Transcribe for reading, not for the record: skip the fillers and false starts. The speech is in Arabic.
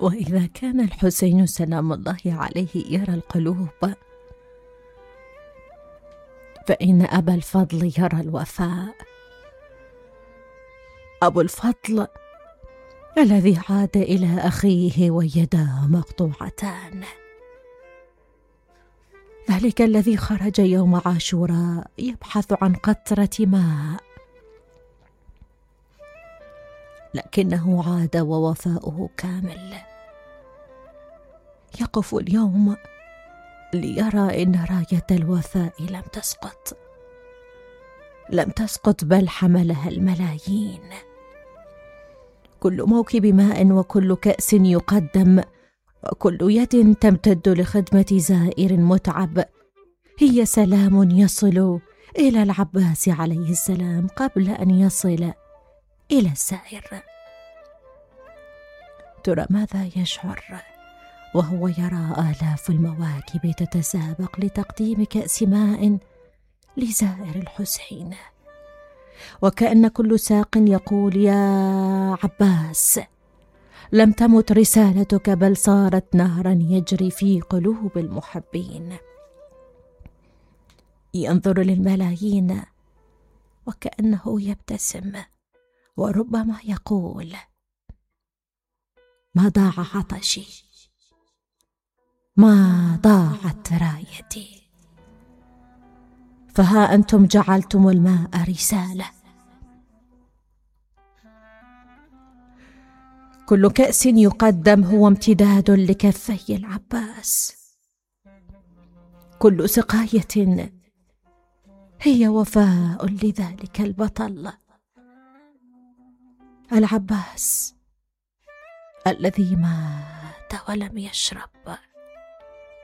وإذا كان الحسين سلام الله عليه يرى القلوب، فإن أبا الفضل يرى الوفاء. أبو الفضل الذي عاد إلى أخيه ويداه مقطوعتان، ذلك الذي خرج يوم عاشوراء يبحث عن قطرة ماء، لكنه عاد ووفاؤه كامل. يقف اليوم ليرى إن راية الوفاء لم تسقط بل حملها الملايين. كل موكب ماء وكل كأس يقدم وكل يد تمتد لخدمة زائر متعب هي سلام يصل إلى العباس عليه السلام قبل أن يصل إلى الزائر. ترى ماذا يشعر وهو يرى آلاف المواكب تتسابق لتقديم كأس ماء لزائر الحسين، وكأن كل ساق يقول: يا عباس، لم تمت رسالتك بل صارت نهرا يجري في قلوب المحبين. ينظر للملايين وكأنه يبتسم، وربما يقول: ما ضاع عطشي، ما ضاعت رايتي، فها أنتم جعلتم الماء رسالة. كل كأس يقدم هو امتداد لكفي العباس، كل سقاية هي وفاء لذلك البطل العباس الذي مات ولم يشرب.